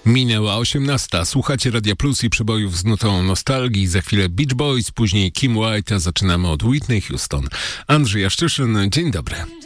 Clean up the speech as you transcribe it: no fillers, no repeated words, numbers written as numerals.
Minęła 18. Słuchacie Radia Plus i przebojów z nutą nostalgii. Za chwilę Beach Boys, później Kim White, a zaczynamy od Whitney Houston. Andrzej Jaszczyszyn, dzień dobry.